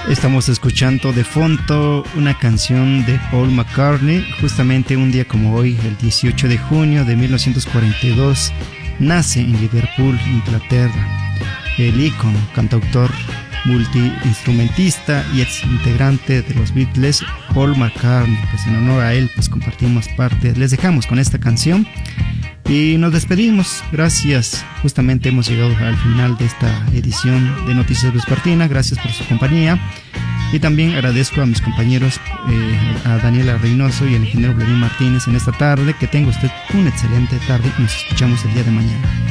Estamos escuchando de fondo una canción de Paul McCartney. Justamente un día como hoy, el 18 de junio de 1942, nace en Liverpool, Inglaterra, el ícono, cantautor, multiinstrumentista y ex integrante de los Beatles, Paul McCartney. Pues en honor a él, pues compartimos parte. Les dejamos con esta canción y nos despedimos. Gracias. Justamente hemos llegado al final de esta edición de Noticias Vespertina. Gracias por su compañía. Y también agradezco a mis compañeros, a Daniela Reynoso y al ingeniero Vladimir Martínez en esta tarde. Que tenga usted una excelente tarde y nos escuchamos el día de mañana.